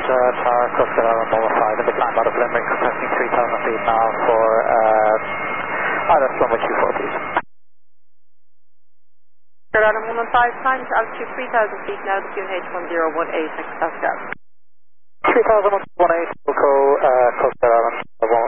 Tower, Coast Guard Island 115, and the climb out of Limerick, requesting 3,000 feet now for that's Longway 24, please. Coast Guard Island 115, climb to altitude 3,000 feet now, the QNH 1018, next Pascal. 3018, Wilco, Coast Guard Island 115.